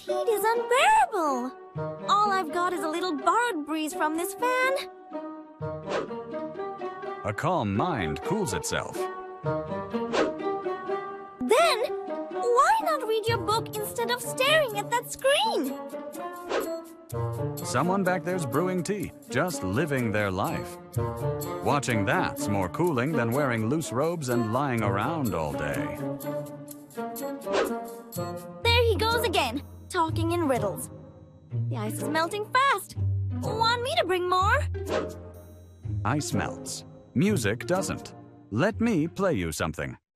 heat is unbearable. All I've got is a little borrowed breeze from this fan. A calm mind cools itself. Then, why not read your book instead of staring at that screen? Someone back there's brewing tea, just living their life. Watching that's more cooling than wearing loose robes and lying around all day. There he goes again, talking in riddles. The ice is melting fast. Want me to bring more? Ice melts. Music doesn't. Let me play you something.